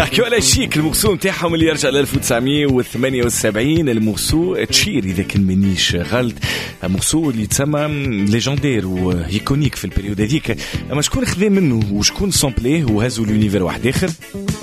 نحكيو على شيك الموسو نتاعهم اللي يرجع ل 1978. الموسو تشير اذا كان مانيش غلط، موسو اللي تسمى ليجندير وهيكونيك في البريود هذيك. اما شكون خذا منه وشكون سامبليه وهزوا لونيفير واحد اخر؟